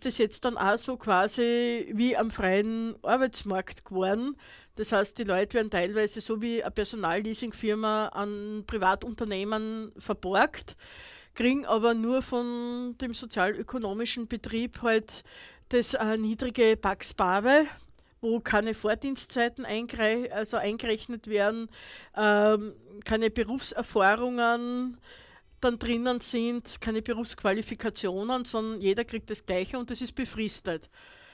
das jetzt dann auch so quasi wie am freien Arbeitsmarkt geworden. Das heißt, die Leute werden teilweise so wie eine Personalleasingfirma an Privatunternehmen verborgt, kriegen aber nur von dem sozialökonomischen Betrieb halt das niedrige Pax Bave, wo keine Vordienstzeiten eingerechnet werden, keine Berufserfahrungen dann drinnen sind, keine Berufsqualifikationen, sondern jeder kriegt das Gleiche und das ist befristet.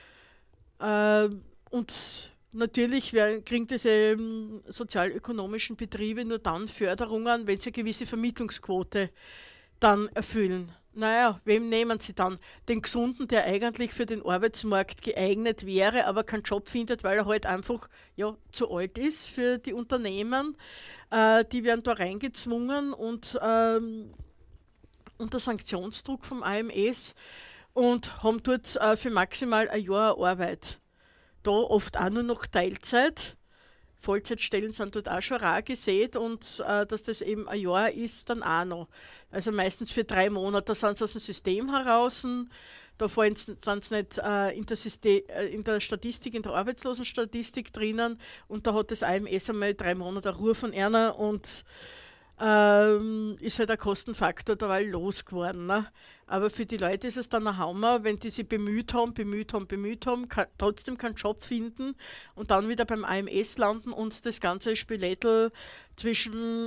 Und natürlich kriegen diese sozialökonomischen Betriebe nur dann Förderungen, wenn sie eine gewisse Vermittlungsquote dann erfüllen. Naja, wem nehmen sie dann? Den Gesunden, der eigentlich für den Arbeitsmarkt geeignet wäre, aber keinen Job findet, weil er halt einfach ja, zu alt ist für die Unternehmen. Die werden da reingezwungen und unter Sanktionsdruck vom AMS und haben dort für maximal ein Jahr Arbeit. Da oft auch nur noch Teilzeit. Vollzeitstellen sind dort auch schon rar gesät und dass das eben ein Jahr ist, dann auch noch. Also meistens für 3 Monate, da sind sie aus dem System heraus, da sind sie nicht in der Statistik, in der Arbeitslosenstatistik drinnen und da hat das AMS einmal 3 Monate Ruhe von einer und ist halt ein Kostenfaktor dabei los geworden. Ne? Aber für die Leute ist es dann ein Hammer, wenn die sich bemüht haben, trotzdem keinen Job finden und dann wieder beim AMS landen und das ganze Spielettel zwischen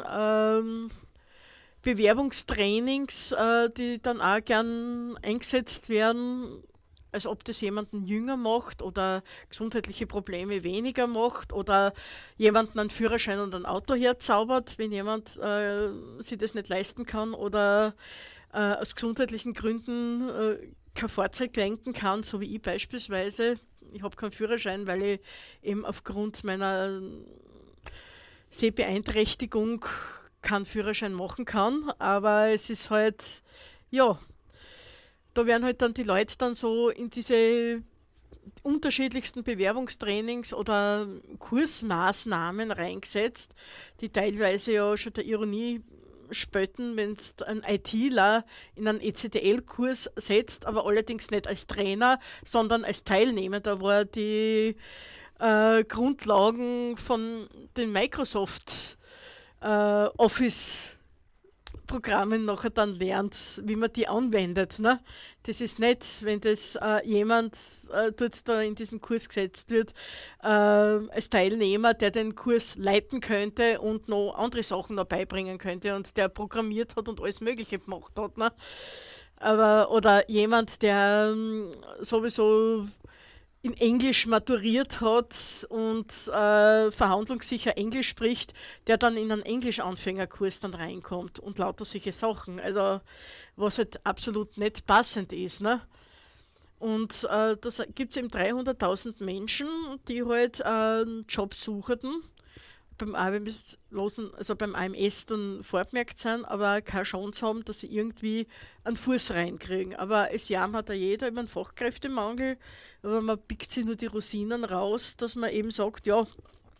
Bewerbungstrainings, die dann auch gern eingesetzt werden, als ob das jemanden jünger macht oder gesundheitliche Probleme weniger macht oder jemanden einen Führerschein und ein Auto herzaubert, wenn jemand sich das nicht leisten kann oder aus gesundheitlichen Gründen kein Fahrzeug lenken kann, so wie ich beispielsweise. Ich habe keinen Führerschein, weil ich eben aufgrund meiner Sehbeeinträchtigung keinen Führerschein machen kann, aber es ist halt, ja, da werden halt dann die Leute dann so in diese unterschiedlichsten Bewerbungstrainings oder Kursmaßnahmen reingesetzt, die teilweise ja schon der Ironie spötten, wenn es ein ITler in einen ECTL-Kurs setzt, aber allerdings nicht als Trainer, sondern als Teilnehmer, da wo er die Grundlagen von den Microsoft Office Programmen nachher dann lernt, wie man die anwendet. Ne? Das ist nett, wenn das jemand dort da in diesen Kurs gesetzt wird, als Teilnehmer, der den Kurs leiten könnte und noch andere Sachen noch beibringen könnte und der programmiert hat und alles Mögliche gemacht hat. Ne? Oder jemand, der sowieso in Englisch maturiert hat und verhandlungssicher Englisch spricht, der dann in einen Englisch-Anfängerkurs dann reinkommt und lauter solche Sachen. Also was halt absolut nicht passend ist. Ne? Und das gibt es eben 300.000 Menschen, die halt einen Job suchten, beim beim AMS dann fortmerkt sind, aber keine Chance haben, dass sie irgendwie einen Fuß reinkriegen. Aber es jammert da jeder über einen Fachkräftemangel, aber man pickt sich nur die Rosinen raus, dass man eben sagt, ja,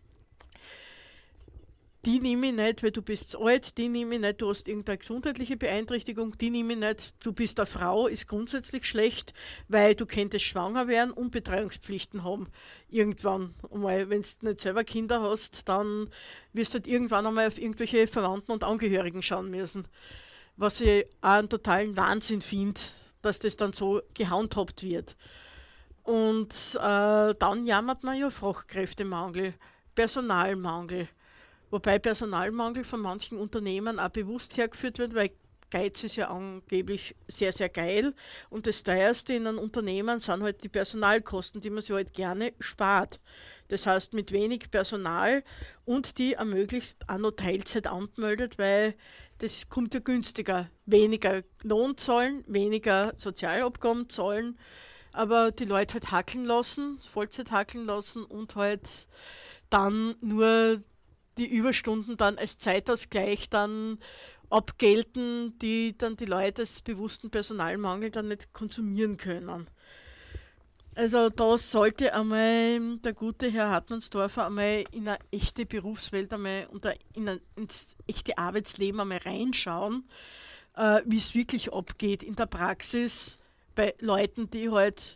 die nehme ich nicht, weil du bist zu alt, die nehme ich nicht, du hast irgendeine gesundheitliche Beeinträchtigung, die nehme ich nicht, du bist eine Frau, ist grundsätzlich schlecht, weil du könntest schwanger werden und Betreuungspflichten haben. Irgendwann einmal, wenn du nicht selber Kinder hast, dann wirst du halt irgendwann einmal auf irgendwelche Verwandten und Angehörigen schauen müssen. Was ich auch einen totalen Wahnsinn finde, dass das dann so gehandhabt wird. Und dann jammert man ja Fachkräftemangel, Personalmangel. Wobei Personalmangel von manchen Unternehmen auch bewusst hergeführt wird, weil Geiz ist ja angeblich sehr, sehr geil. Und das teuerste in einem Unternehmen sind halt die Personalkosten, die man sich halt gerne spart. Das heißt, mit wenig Personal und die ermöglicht auch noch Teilzeit anmeldet, weil das kommt ja günstiger. Weniger Lohn zahlen, weniger Sozialabgaben zahlen, aber die Leute halt hackeln lassen, Vollzeit hackeln lassen und halt dann nur die Überstunden dann als Zeitausgleich dann abgelten, die dann die Leute als bewussten Personalmangel dann nicht konsumieren können. Also da sollte einmal der gute Herr Hartmannsdorfer einmal in eine echte Berufswelt einmal ins echte Arbeitsleben einmal reinschauen, wie es wirklich abgeht in der Praxis bei Leuten, die halt